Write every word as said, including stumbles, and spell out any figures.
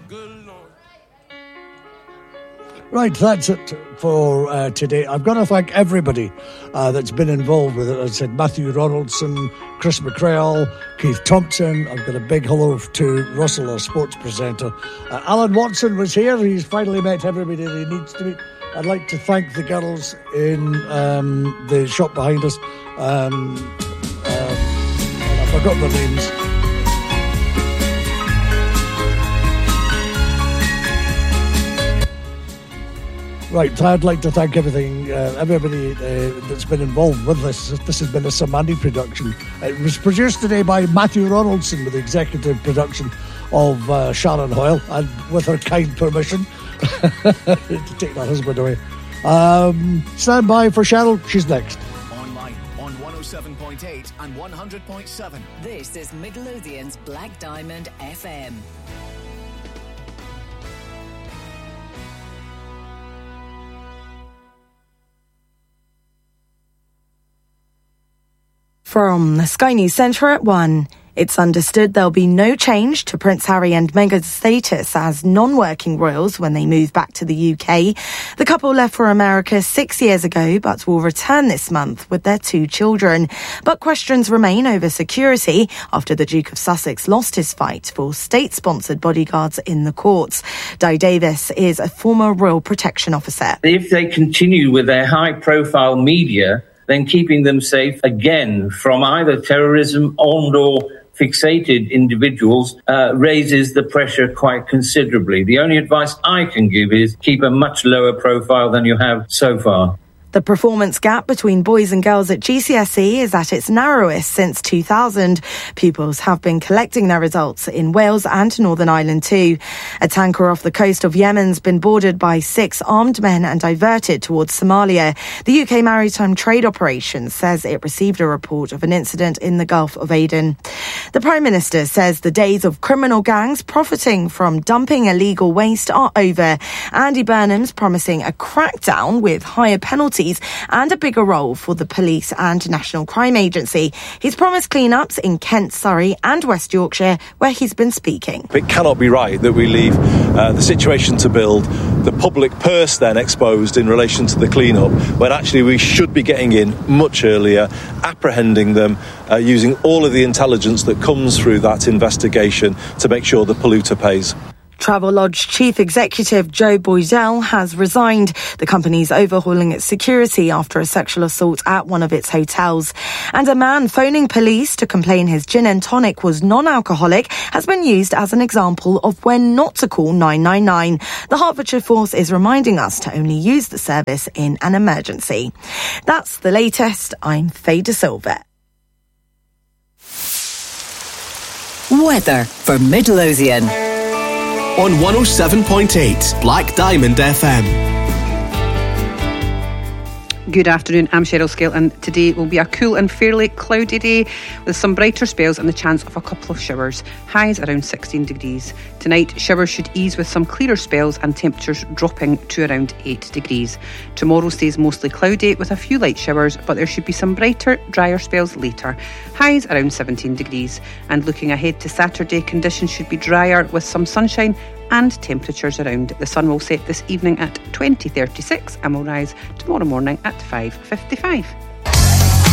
good Lord. Right, that's it for uh, today. I've got to thank everybody uh, that's been involved with it. As I said, Matthew Ronaldson, Chris McCrail, Keith Thompson. I've got a big hello to Russell, our sports presenter. Uh, Alan Watson was here. He's finally met everybody that he needs to meet. I'd like to thank the girls in um, the shop behind us. Um, um, and I forgot their names. Right, I'd like to thank everything, uh, everybody uh, that's been involved with this. This has been a Samani production. It was produced today by Matthew Ronaldson with the executive production of uh, Sharon Hoyle, and with her kind permission to take her husband away. Um, stand by for Cheryl. She's next. Online on one oh seven point eight and one hundred point seven. This is Midlothian's Black Diamond F M. From the Sky News Centre at one. It's understood there'll be no change to Prince Harry and Meghan's status as non-working royals when they move back to the U K. The couple left for America six years ago, but will return this month with their two children. But questions remain over security after the Duke of Sussex lost his fight for state-sponsored bodyguards in the courts. Di Davis is a former royal protection officer. If they continue with their high-profile media, then keeping them safe again from either terrorism and or fixated individuals uh, raises the pressure quite considerably. The only advice I can give is keep a much lower profile than you have so far. The performance gap between boys and girls at G C S E is at its narrowest since two thousand. Pupils have been collecting their results in Wales and Northern Ireland too. A tanker off the coast of Yemen's been boarded by six armed men and diverted towards Somalia. The U K Maritime Trade Operations says it received a report of an incident in the Gulf of Aden. The Prime Minister says the days of criminal gangs profiting from dumping illegal waste are over. Andy Burnham's promising a crackdown with higher penalties and a bigger role for the police and National Crime Agency. He's promised clean-ups in Kent, Surrey and West Yorkshire, where he's been speaking. It cannot be right that we leave uh, the situation to build, the public purse then exposed in relation to the clean-up, when actually we should be getting in much earlier, apprehending them, uh, using all of the intelligence that comes through that investigation to make sure the polluter pays. Travelodge Chief Executive Joe Boydell has resigned. The company's overhauling its security after a sexual assault at one of its hotels. And a man phoning police to complain his gin and tonic was non-alcoholic has been used as an example of when not to call nine nine nine. The Hertfordshire Force is reminding us to only use the service in an emergency. That's the latest. I'm Faye De Silva. Weather for Midlothian. On one oh seven point eight Black Diamond F M. Good afternoon, I'm Cheryl Scale, and today will be a cool and fairly cloudy day with some brighter spells and the chance of a couple of showers. Highs around sixteen degrees. Tonight, showers should ease with some clearer spells and temperatures dropping to around eight degrees. Tomorrow stays mostly cloudy with a few light showers, but there should be some brighter, drier spells later. Highs around seventeen degrees. And looking ahead to Saturday, conditions should be drier with some sunshine and temperatures around. The sun will set this evening at twenty thirty-six and will rise tomorrow morning at five fifty-five.